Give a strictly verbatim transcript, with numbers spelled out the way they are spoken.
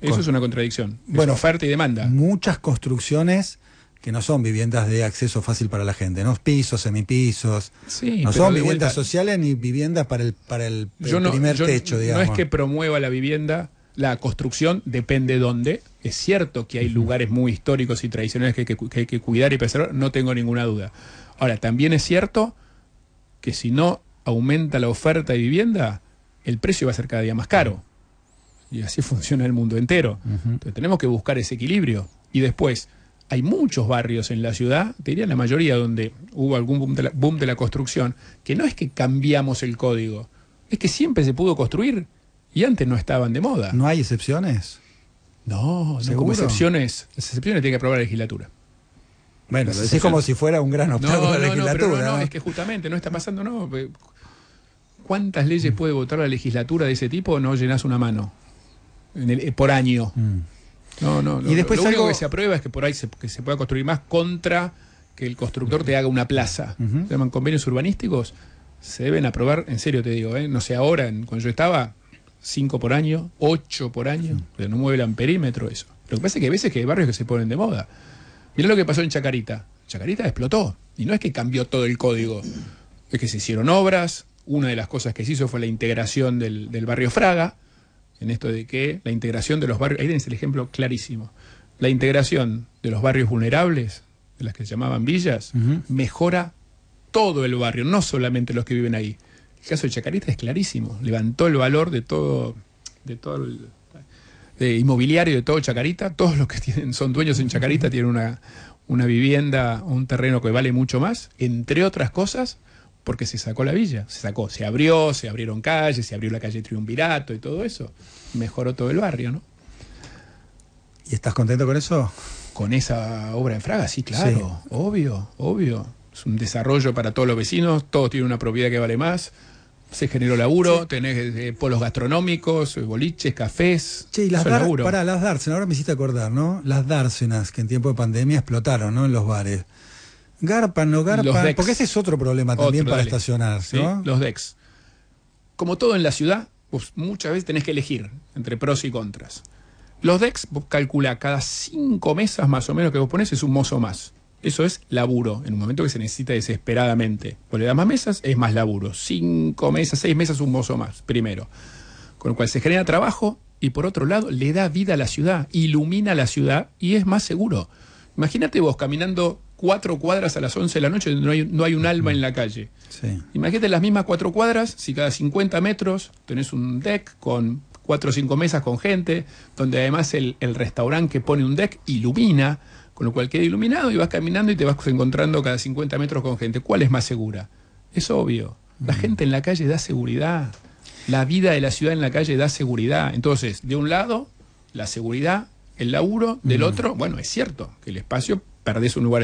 Eso es una contradicción. Bueno, es oferta y demanda. Muchas construcciones que no son viviendas de acceso fácil para la gente, ¿no? Pisos, semipisos. Sí, no pero son de viviendas vuelta, sociales ni viviendas para el, para el, el yo no, primer yo techo, digamos. No es que promueva la vivienda, la construcción, depende dónde. Es cierto que hay uh-huh. lugares muy históricos y tradicionales que hay que, que hay que cuidar y preservar, no tengo ninguna duda. Ahora, también es cierto que si no aumenta la oferta de vivienda, el precio va a ser cada día más caro. Y así funciona el mundo entero. Uh-huh. Entonces tenemos que buscar ese equilibrio. Y después, hay muchos barrios en la ciudad, te diría la mayoría, donde hubo algún boom de, la, boom de la construcción, que no es que cambiamos el código, es que siempre se pudo construir y antes no estaban de moda. ¿No hay excepciones? No, no como excepciones. Las excepciones tiene que aprobar la legislatura. Bueno, lo decís como si fuera un gran obstáculo no, de la no, legislatura. No, pero no, ¿no? no, es que justamente no está pasando, no. ¿Cuántas leyes mm. puede votar la legislatura de ese tipo? No llenás una mano en el, por año. Mm. No, no, no. Y después lo algo... único que se aprueba es que por ahí se, que se pueda construir más contra que el constructor te haga una plaza. Uh-huh. Se llaman convenios urbanísticos. Se deben aprobar, en serio te digo, ¿eh? No sé, ahora, en, cuando yo estaba, cinco por año, ocho por año, uh-huh. pero no mueve el perímetro eso. Lo que pasa es que hay veces que hay barrios que se ponen de moda. Mirá lo que pasó en Chacarita. Chacarita explotó. Y no es que cambió todo el código. Es que se hicieron obras. Una de las cosas que se hizo fue la integración del, del barrio Fraga, en esto de que la integración de los barrios, ahí tenés el ejemplo clarísimo, la integración de los barrios vulnerables, de las que se llamaban villas, uh-huh. mejora todo el barrio, no solamente los que viven ahí. El caso de Chacarita es clarísimo, levantó el valor de todo, de todo el de inmobiliario de todo Chacarita, todos los que tienen, son dueños en Chacarita tienen una, una vivienda, un terreno que vale mucho más, entre otras cosas, porque se sacó la villa, se sacó, se abrió, se abrieron calles, se abrió la calle Triunvirato y todo eso, mejoró todo el barrio, ¿no? ¿Y estás contento con eso? Con esa obra en Fraga, sí, claro, sí. obvio, obvio. Es un desarrollo para todos los vecinos, todos tienen una propiedad que vale más, se generó laburo, sí. tenés eh, polos gastronómicos, boliches, cafés. Che, y las, dar, pará, las dársenas, ahora me hiciste acordar, ¿no? Las dársenas que en tiempo de pandemia explotaron, ¿no? En los bares. Garpan, no garpan, porque ese es otro problema también otro, para dale. estacionar, ¿sí? ¿no? Los decks. Como todo en la ciudad, pues muchas veces tenés que elegir entre pros y contras. Los decks, vos calculá, cada cinco mesas más o menos que vos ponés es un mozo más. Eso es laburo, en un momento que se necesita desesperadamente. Vos le das más mesas, es más laburo. Cinco mesas, seis mesas, un mozo más, primero. Con lo cual se genera trabajo y por otro lado le da vida a la ciudad, ilumina la ciudad y es más seguro. Imagínate vos caminando cuatro cuadras a las once de la noche donde no hay, no hay un alma en la calle. Sí. Imagínate las mismas cuatro cuadras, si cada cincuenta metros tenés un deck con cuatro o cinco mesas con gente, donde además el, el restaurante que pone un deck ilumina, con lo cual queda iluminado y vas caminando y te vas encontrando cada cincuenta metros con gente. ¿Cuál es más segura? Es obvio. La mm. gente en la calle da seguridad. La vida de la ciudad en la calle da seguridad. Entonces, de un lado, la seguridad, el laburo, del mm. otro, bueno, es cierto que el espacio perdés un lugar